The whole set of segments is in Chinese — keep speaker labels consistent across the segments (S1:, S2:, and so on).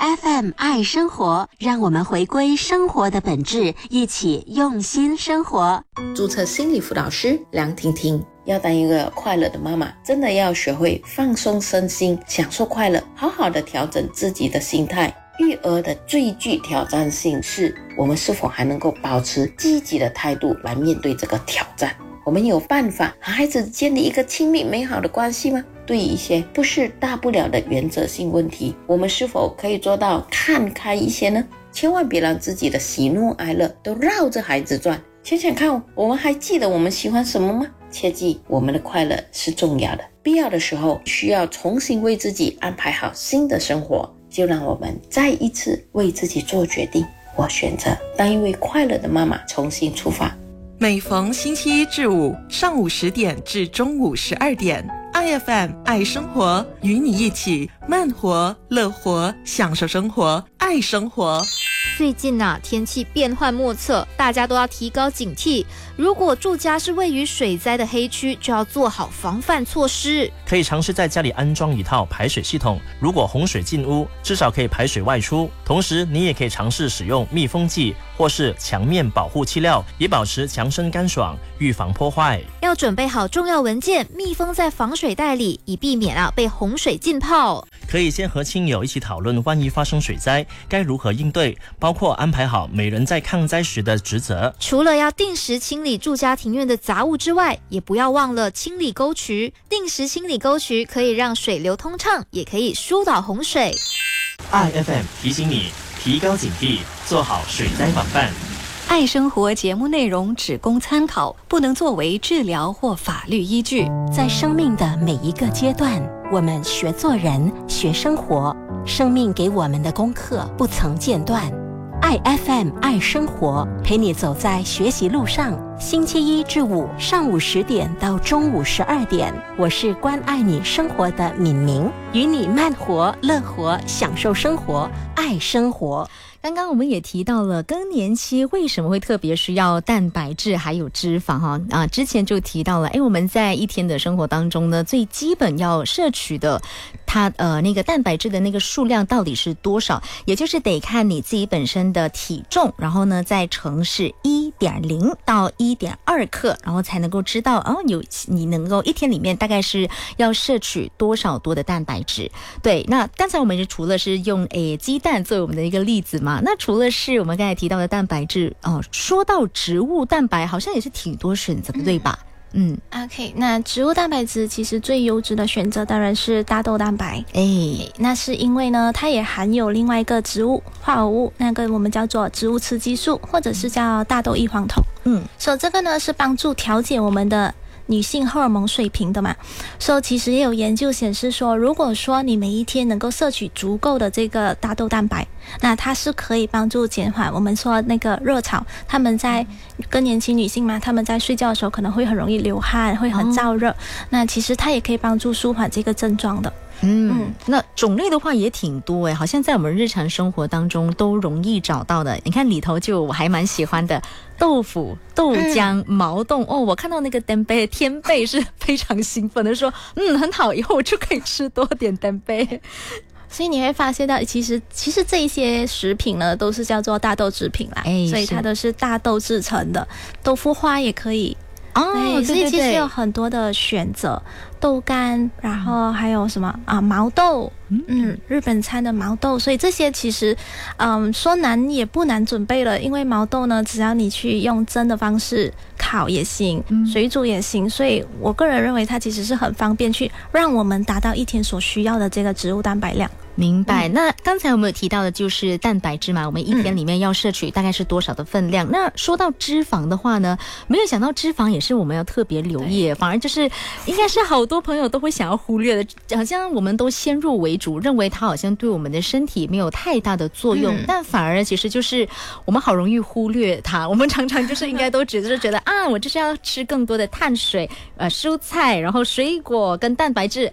S1: IFM 爱生活，让我们回归生活的本质，一起用心生活。
S2: 注册心理辅导师梁婷婷，要当一个快乐的妈妈，真的要学会放松身心，享受快乐，好好的调整自己的心态。育儿的最具挑战性是，我们是否还能够保持积极的态度来面对这个挑战？我们有办法和孩子建立一个亲密美好的关系吗？对于一些不是大不了的原则性问题，我们是否可以做到看开一些呢？千万别让自己的喜怒哀乐都绕着孩子转。想想看，我们还记得我们喜欢什么吗？切记，我们的快乐是重要的，必要的时候需要重新为自己安排好新的生活。就让我们再一次为自己做决定，我选择当一位快乐的妈妈，重新出发。
S3: 每逢星期一至五上午10点至中午12点，IFM 爱生活，与你一起慢活、乐活，享受生活，爱生活。
S4: 最近天气变幻莫测，大家都要提高警惕。如果住家是位于水灾的黑区，就要做好防范措施。
S5: 可以尝试在家里安装一套排水系统，如果洪水进屋，至少可以排水外出。同时，你也可以尝试使用密封剂或是墙面保护漆料，以保持墙身干爽，预防破坏。
S4: 要准备好重要文件，密封在防水袋里，以避免被洪水浸泡。
S5: 可以先和亲友一起讨论，万一发生水灾该如何应对，包括安排好每人在抗灾时的职责。
S4: 除了要定时清理住家庭院的杂物之外，也不要忘了清理沟渠。定时清理沟渠可以让水流通畅，也可以疏导洪水。
S5: IFM 提醒你提高警惕，做好水灾防范。
S6: 爱生活节目内容只供参考，不能作为治疗或法律依据。
S1: 在生命的每一个阶段，我们学做人，学生活，生命给我们的功课不曾间断。爱 FM 爱生活，陪你走在学习路上。星期一至五上午10点到中午12点，我是关爱你生活的敏明，与你慢活、乐活，享受生活，爱生活。
S4: 刚刚我们也提到了更年期为什么会特别需要蛋白质还有脂肪之前就提到了，我们在一天的生活当中呢，最基本要摄取的它那个蛋白质的那个数量到底是多少，也就是得看你自己本身的体重，然后呢再乘是 1.0 到 1.2 克，然后才能够知道你能够一天里面大概是要摄取多少多的蛋白质。对，那刚才我们除了是用鸡蛋作为我们的一个例子嘛，那除了是我们刚才提到的蛋白质说到植物蛋白好像也是挺多选择的，对吧
S7: ？OK， 那植物蛋白质其实最优质的选择当然是大豆蛋白。那是因为呢，它也含有另外一个植物化合物，那个我们叫做植物雌激素，或者是叫大豆异黄酮。所以这个呢是帮助调节我们的女性荷尔蒙水平的嘛。所以其实也有研究显示说，如果说你每一天能够摄取足够的这个大豆蛋白，那它是可以帮助减缓我们说那个热潮。他们在更年期女性嘛，他们在睡觉的时候可能会很容易流汗，会很燥热，那其实它也可以帮助舒缓这个症状的。
S4: 那种类的话也挺多好像在我们日常生活当中都容易找到的。你看里头就我还蛮喜欢的豆腐、豆浆、毛豆我看到那个天贝是非常兴奋的说很好，以后我就可以吃多点天贝。
S7: 所以你会发现到其实这一些食品呢都是叫做大豆制品啦，所以它都是大豆制成的。豆腐花也可以对，所以其实有很多的选择，豆干，然后还有什么毛豆，日本餐的毛豆，所以这些其实说难也不难准备了，因为毛豆呢，只要你去用蒸的方式烤也行，水煮也行，所以我个人认为它其实是很方便去让我们达到一天所需要的这个植物蛋白量。
S4: 明白。那刚才我们有提到的就是蛋白质嘛，我们一天里面要摄取大概是多少的分量。那说到脂肪的话呢，没有想到脂肪也是我们要特别留意，反而就是应该是好多朋友都会想要忽略的，好像我们都先入为主，认为它好像对我们的身体没有太大的作用，但反而其实就是我们好容易忽略它。我们常常就是应该都只是觉得我就是要吃更多的碳水蔬菜，然后水果跟蛋白质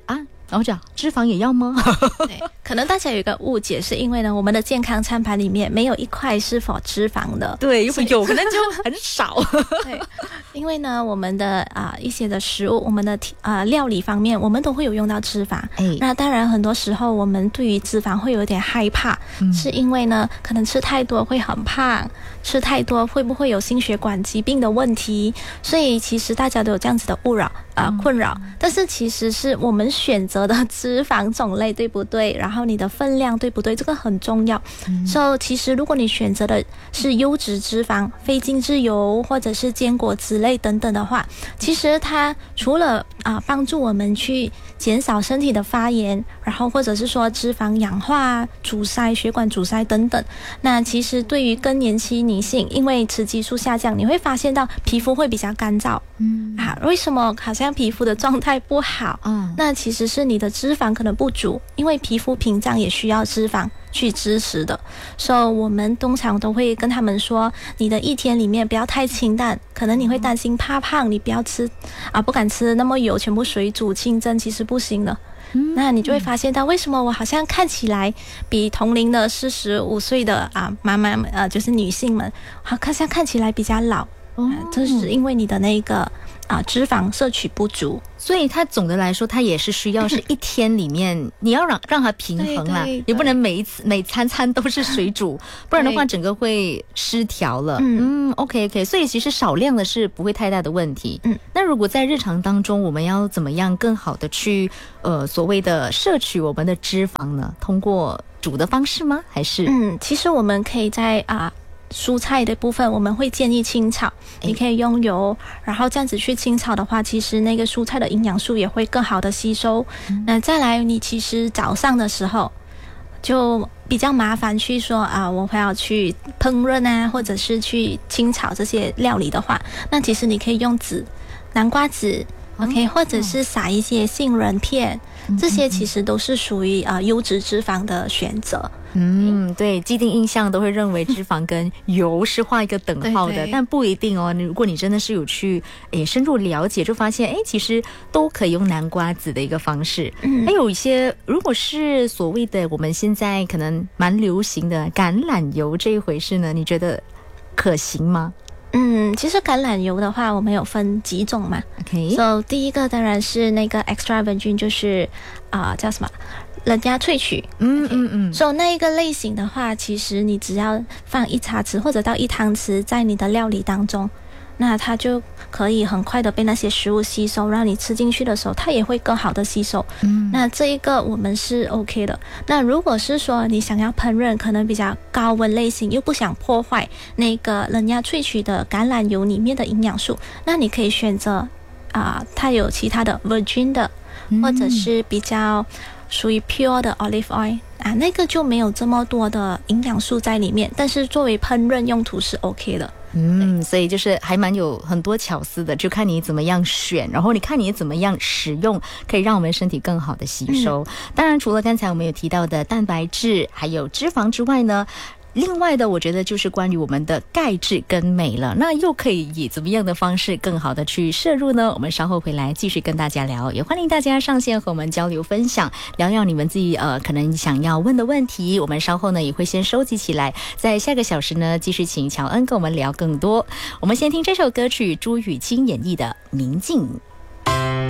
S4: 然后讲脂肪也要吗？
S7: 对，可能大家有一个误解，是因为呢，我们的健康餐盘里面没有一块是否脂肪的。
S4: 对，如果有可能就很少。
S7: 对，因为呢，我们的一些的食物，我们的料理方面，我们都会有用到脂肪。那当然，很多时候我们对于脂肪会有点害怕，是因为呢，可能吃太多会很胖，吃太多会不会有心血管疾病的问题？所以其实大家都有这样子的困扰。但是其实是我们选择的脂肪种类对不对？然后你的分量对不对？这个很重要。所以其实如果你选择的是优质脂肪、非精制油或者是坚果之类等等的话，其实它除了帮助我们去减少身体的发炎，然后或者是说脂肪氧化、阻塞、血管阻塞等等，那其实对于更年期女性，因为雌激素下降，你会发现到皮肤会比较干燥。为什么好像皮肤的状态不好？那其实是你的脂肪可能不足，因为皮肤屏障也需要脂肪去支持的。所以我们通常都会跟他们说，你的一天里面不要太清淡，可能你会担心怕胖，你不要吃不敢吃那么油，全部水煮清蒸，其实不行的。那你就会发现到为什么我好像看起来比同龄的45岁的妈妈们就是女性们好像看起来比较老。这是因为你的那个脂肪摄取不足。
S4: 所以它总的来说，它也是需要是一天里面你要让它平衡啦，也不能每餐都是水煮，不然的话整个会失调了。OK， 所以其实少量的是不会太大的问题。那如果在日常当中，我们要怎么样更好的去所谓的摄取我们的脂肪呢？通过煮的方式吗？还是
S7: 其实我们可以在蔬菜的部分我们会建议清炒，你可以用油，然后这样子去清炒的话，其实那个蔬菜的营养素也会更好的吸收。那再来，你其实早上的时候就比较麻烦去说我会要去烹饪或者是去清炒这些料理的话，那其实你可以用南瓜籽，OK， 或者是撒一些杏仁片，这些其实都是属于优质脂肪的选择。
S4: 对，既定印象都会认为脂肪跟油是画一个等号的，对，但不一定哦。如果你真的是有去深入了解，就发现其实都可以用南瓜籽的一个方式。还有一些，如果是所谓的我们现在可能蛮流行的橄榄油这一回事呢，你觉得可行吗？
S7: 其实橄榄油的话，我们有分几种嘛。So 第一个当然是那个 extra virgin， 就是叫什么？人家萃取。So 那一个类型的话，其实你只要放1茶匙或者到1汤匙在你的料理当中，那它就可以很快的被那些食物吸收，让你吃进去的时候它也会更好的吸收。那这一个我们是 OK 的。那如果是说你想要烹饪可能比较高温类型，又不想破坏那个人家萃取的橄榄油里面的营养素，那你可以选择它有其他的 virgin 的，或者是比较属于 pure 的 olive oil 那个就没有这么多的营养素在里面，但是作为烹饪用途是 OK 的。
S4: 所以就是还蛮有很多巧思的，就看你怎么样选，然后你看你怎么样使用，可以让我们身体更好的吸收。当然除了刚才我们有提到的蛋白质还有脂肪之外呢，另外的我觉得就是关于我们的钙质跟镁了，那又可以以怎么样的方式更好的去摄入呢？我们稍后回来继续跟大家聊，也欢迎大家上线和我们交流分享，聊聊你们自己可能想要问的问题，我们稍后呢也会先收集起来，在下个小时呢继续请乔恩跟我们聊更多。我们先听这首歌曲朱雨清演绎的《明镜》。